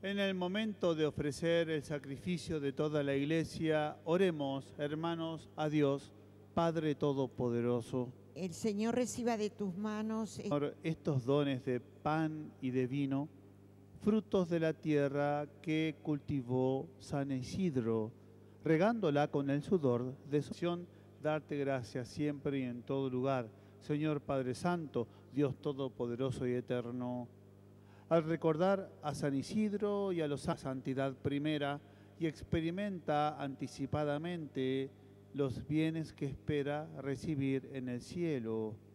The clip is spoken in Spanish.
En el momento de ofrecer el sacrificio de toda la Iglesia, oremos, hermanos, a Dios, Padre Todopoderoso. El Señor reciba de tus manos Señor, estos dones de pan y de vino, frutos de la tierra que cultivó San Isidro, regándola con el sudor de su acción, darte gracias siempre y en todo lugar. Señor Padre Santo, Dios Todopoderoso y Eterno, al recordar a San Isidro y a los santidad primera, y experimenta anticipadamente los bienes que espera recibir en el cielo.